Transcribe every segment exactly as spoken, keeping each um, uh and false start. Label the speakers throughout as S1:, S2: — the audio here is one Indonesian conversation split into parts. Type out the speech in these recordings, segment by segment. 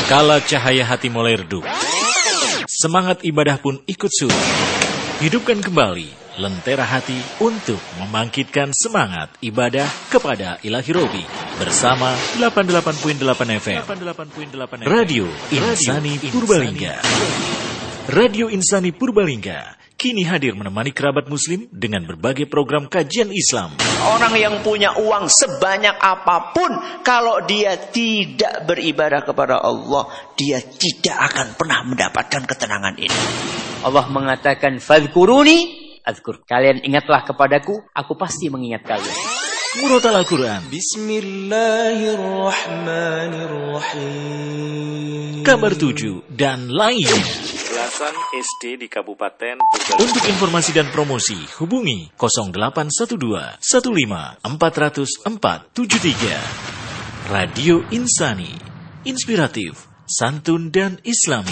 S1: Kala cahaya hati mulai redup, semangat ibadah pun ikut surut. Hidupkan kembali lentera hati untuk membangkitkan semangat ibadah kepada Ilahi Robi bersama delapan puluh delapan koma delapan F M Radio Insani Purbalingga. Radio Insani Purbalingga kini hadir menemani kerabat muslim dengan berbagai program kajian Islam.
S2: Orang yang punya uang sebanyak apapun, kalau dia tidak beribadah kepada Allah, dia tidak akan pernah mendapatkan ketenangan ini.
S3: Allah mengatakan, "Fadhkuruni adzkur." Kalian ingatlah kepadaku, aku pasti mengingat kalian.
S1: Murotal Al-Quran,
S4: Bismillahirrahmanirrahim,
S1: Kabar tujuh, dan lainnya.
S5: Belasan S D di Kabupaten
S1: Purbalingga. Untuk informasi dan promosi, hubungi nol delapan satu dua satu lima empat nol nol empat tujuh tiga. Radio Insani, inspiratif, santun dan islami.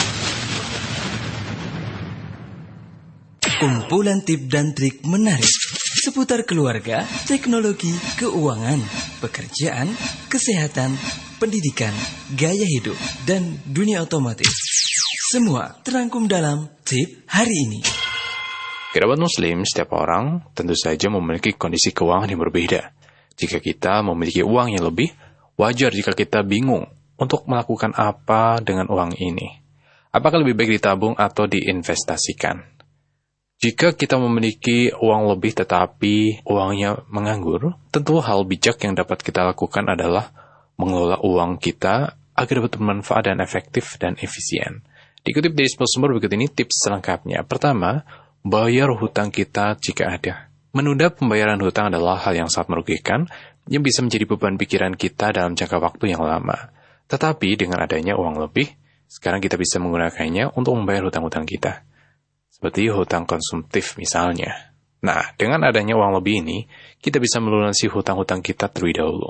S4: kumpulan tip dan trik menarik seputar keluarga, teknologi, keuangan, pekerjaan, kesehatan, pendidikan, gaya hidup, dan dunia otomotif. Semua terangkum dalam tip hari ini.
S6: Kerabat muslim, setiap orang tentu saja memiliki kondisi keuangan yang berbeda. Jika kita memiliki uang yang lebih, wajar jika kita bingung untuk melakukan apa dengan uang ini. Apakah lebih baik ditabung atau diinvestasikan? Jika kita memiliki uang lebih tetapi uangnya menganggur, tentu hal bijak yang dapat kita lakukan adalah mengelola uang kita agar dapat bermanfaat dan efektif dan efisien. Dikutip dari sebuah sumber berikut ini tips selengkapnya. Pertama, bayar hutang kita jika ada. Menunda pembayaran hutang adalah hal yang sangat merugikan, yang bisa menjadi beban pikiran kita dalam jangka waktu yang lama. Tetapi dengan adanya uang lebih, sekarang kita bisa menggunakannya untuk membayar hutang-hutang kita. Seperti hutang konsumtif misalnya. Nah, dengan adanya uang lebih ini, kita bisa melunasi hutang-hutang kita terlebih dahulu.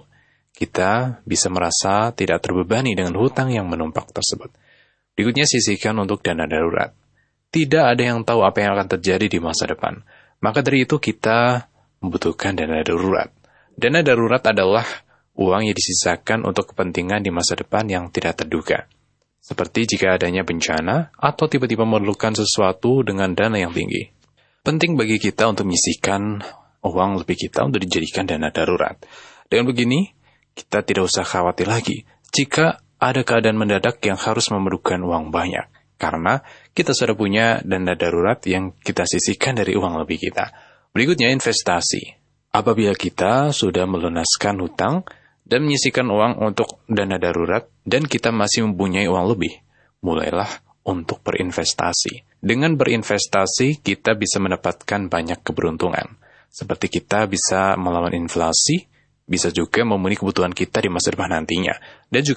S6: Kita bisa merasa tidak terbebani dengan hutang yang menumpak tersebut. Berikutnya, sisihkan untuk dana darurat. Tidak ada yang tahu apa yang akan terjadi di masa depan. Maka dari itu kita membutuhkan dana darurat. Dana darurat adalah uang yang disisakan untuk kepentingan di masa depan yang tidak terduga. Seperti jika adanya bencana atau tiba-tiba memerlukan sesuatu dengan dana yang tinggi. Penting bagi kita untuk menyisihkan uang lebih kita untuk dijadikan dana darurat. Dengan begini, kita tidak usah khawatir lagi jika ada keadaan mendadak yang harus memerlukan uang banyak. Karena kita sudah punya dana darurat yang kita sisihkan dari uang lebih kita. Berikutnya, investasi. Apabila kita sudah melunaskan hutang dan menyisihkan uang untuk dana darurat, dan kita masih mempunyai uang lebih, mulailah untuk berinvestasi. Dengan berinvestasi, kita bisa mendapatkan banyak keberuntungan. Seperti kita bisa melawan inflasi, bisa juga memenuhi kebutuhan kita di masa depan nantinya. Dan juga